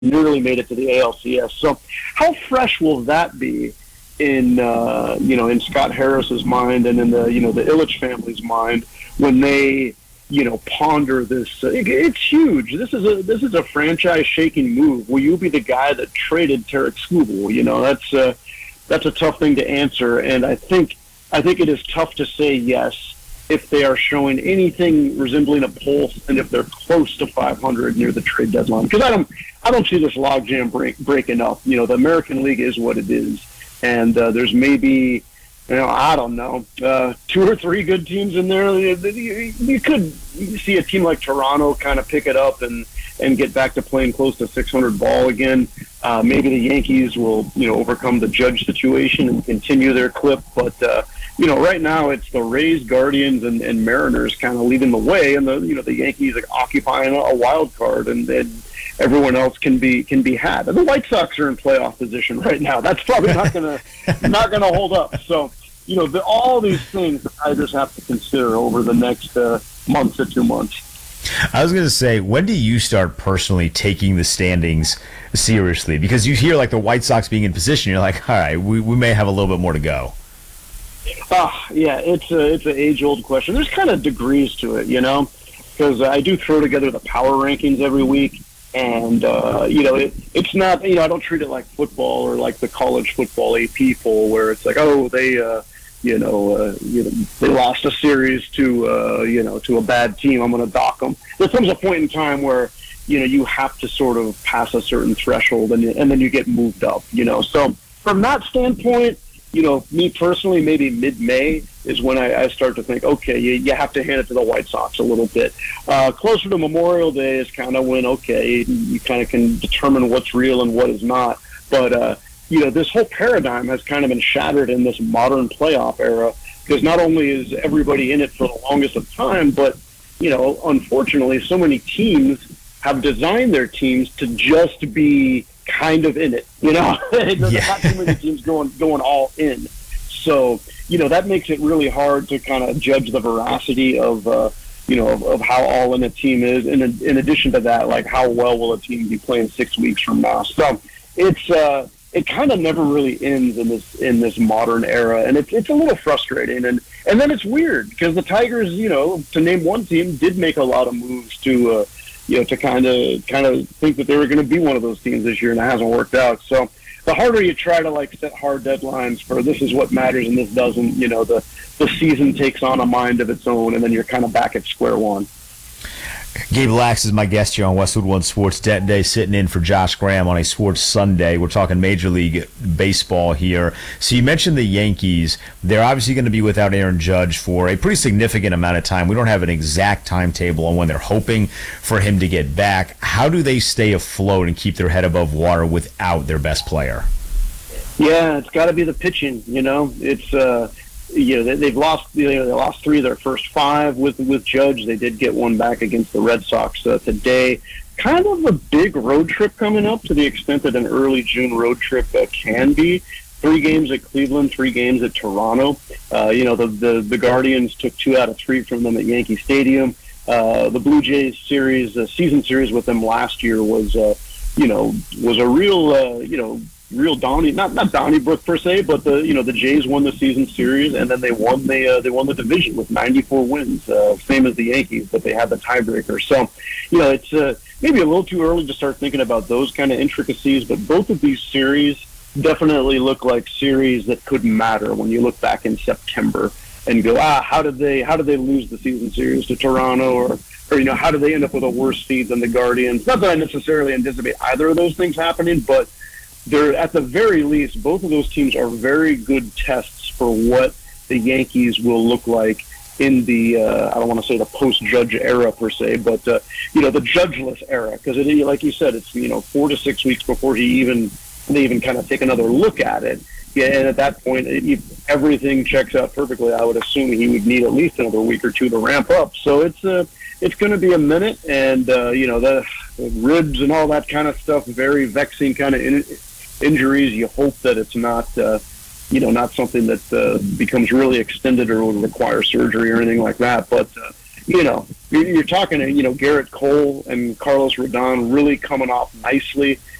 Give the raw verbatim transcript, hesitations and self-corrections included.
nearly made it to the A L C S. So how fresh will that be in, uh, you know, in Scott Harris's mind and in the, you know, the Ilitch family's mind when they, you know, ponder this? Uh, it, it's huge. This is a this is a franchise-shaking move. Will you be the guy that traded Tarek Skubal? You know, that's uh, that's a tough thing to answer, and I think I think it is tough to say yes if they are showing anything resembling a pulse and if they're close to five hundred near the trade deadline. Because I don't I don't see this logjam break, breaking up. You know, the American League is what it is, and uh, there's maybe, you know, I don't know, uh, two or three good teams in there. You, you could see a team like Toronto kind of pick it up and, and get back to playing close to six hundred ball again. Uh, maybe the Yankees will, you know, overcome the Judge situation and continue their clip. But, uh, you know, right now it's the Rays, Guardians, and, and Mariners kind of leading the way, and the, you know, the Yankees are occupying a, a wild card, and, and everyone else can be can be had. And the White Sox are in playoff position right now. That's probably not gonna not gonna hold up. So, you know, the, all these things the Tigers have to consider over the next uh, month to two months. I was going to say, when do you start personally taking the standings seriously? Because you hear, like, the White Sox being in position, you're like, all right, we, we may have a little bit more to go. Ah, uh, yeah, it's a, it's an age-old question. There's kind of degrees to it, you know, because I do throw together the power rankings every week, and, uh, you know, it, it's not, you know, I don't treat it like football or like the college football A P poll where it's like, oh, they, uh, you know, uh, you know, they lost a series to, uh, you know, to a bad team. I'm going to dock them. There comes a point in time where, you know, you have to sort of pass a certain threshold, and and then you get moved up. You know, so from that standpoint, you know, me personally, maybe mid-May is when I, I start to think, okay, you, you have to hand it to the White Sox a little bit. Uh, closer to Memorial Day is kind of when, okay, you kind of can determine what's real and what is not. But uh, you know, this whole paradigm has kind of been shattered in this modern playoff era, because not only is everybody in it for the longest of time, but, you know, unfortunately, so many teams have designed their teams to just be kind of in it. You know, there's yeah. not too many teams going going all in. So, you know, that makes it really hard to kind of judge the veracity of, uh, you know, of, of how all in a team is. And in, in addition to that, like, how well will a team be playing six weeks from now? So it's, uh, it kind of never really ends in this in this modern era, and it's it's a little frustrating. And and then it's weird because the Tigers, you know, to name one team, did make a lot of moves to, uh, you know, to kind of kind of think that they were going to be one of those teams this year, and it hasn't worked out. So the harder you try to like set hard deadlines for this is what matters and this doesn't, you know, the the season takes on a mind of its own, and then you're kind of back at square one. Gabe Lax is my guest here on Westwood One Sports Day, sitting in for Josh Graham on a Sports Sunday. We're talking Major League Baseball here. So you mentioned the Yankees. They're obviously going to be without Aaron Judge for a pretty significant amount of time. We don't have an exact timetable on when they're hoping for him to get back. How do they stay afloat and keep their head above water without their best player? Yeah, it's got to be the pitching. You know, it's uh, you know they've lost you know they lost three of their first five with with Judge. They did get one back against the Red Sox uh, today. Kind of a big road trip coming up, to the extent that an early June road trip uh, can be. Three games at Cleveland, three games at Toronto. Uh, you know the, the the Guardians took two out of three from them at Yankee Stadium. Uh, the Blue Jays series, uh, season series with them last year was uh, you know was a real uh, you know. real Donnie, not not Donnybrook per se, but the you know the Jays won the season series, and then they won the uh, they won the division with ninety-four wins, uh, same as the Yankees, but they had the tiebreaker. So, you know, it's uh, maybe a little too early to start thinking about those kind of intricacies, but both of these series definitely look like series that could matter when you look back in September and go, ah, how did they how did they lose the season series to Toronto, or or you know how did they end up with a worse seed than the Guardians? Not that I necessarily anticipate either of those things happening, but they're, at the very least, both of those teams are very good tests for what the Yankees will look like in the, uh, I don't want to say the post-Judge era per se, but, uh, you know, the Judgeless era. Because, like you said, it's, you know, four to six weeks before he even, they even kind of take another look at it. Yeah, and at that point, if everything checks out perfectly, I would assume he would need at least another week or two to ramp up. So it's uh, it's going to be a minute, and, uh, you know, the, the ribs and all that kind of stuff, very vexing kind of in, injuries. You hope that it's not, uh, you know, not something that uh, becomes really extended or would require surgery or anything like that. But, uh, you know, you're, you're talking to, you know, Garrett Cole and Carlos Rodon really coming off nicely